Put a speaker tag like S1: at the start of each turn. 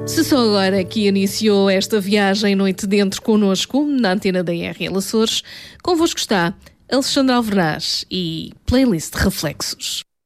S1: Se só agora que iniciou esta viagem Noite Dentro connosco, na antena da RL Açores, convosco está Alexandre Alvernaz e Playlist Reflexos.